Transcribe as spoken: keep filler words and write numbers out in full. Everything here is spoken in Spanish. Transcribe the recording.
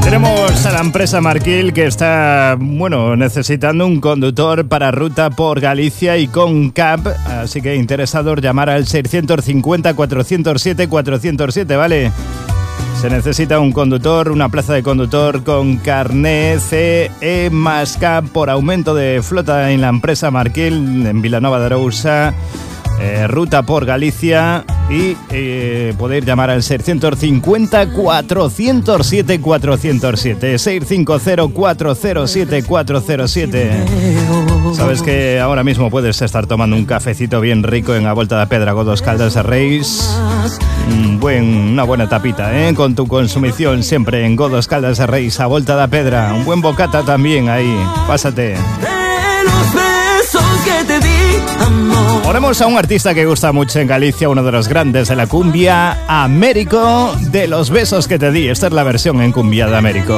Tenemos a la empresa Marquil que está, bueno, necesitando un conductor para ruta por Galicia y con C A B, así que interesados llamar al seiscientos cincuenta, cuatrocientos siete, cuatrocientos siete, ¿vale? Se necesita un conductor, una plaza de conductor con carné C E más C A B por aumento de flota en la empresa Marquil en Vilanova de Arousa. Eh, ruta por Galicia y eh, poder llamar al seiscientos cincuenta, cuatrocientos siete, cuatrocientos siete, seiscientos cincuenta, cuatrocientos siete, cuatrocientos siete. Sabes que ahora mismo puedes estar tomando un cafecito bien rico en la Volta de Pedra Godos Caldas de Reis. Un buen, una buena tapita, ¿eh? Con tu consumición siempre en Godos Caldas de Reis, a Volta de Pedra. Un buen bocata también ahí, pásate. Que te di, amor. Ponemos a un artista que gusta mucho en Galicia, uno de los grandes de la cumbia, Américo, de los besos que te di. Esta es la versión en cumbia de Américo.